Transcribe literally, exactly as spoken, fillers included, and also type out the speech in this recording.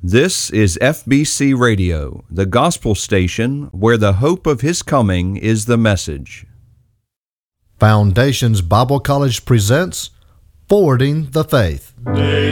This is F B C Radio, the gospel station where the hope of His coming is the message. Foundations Bible College presents Forwarding the Faith. Day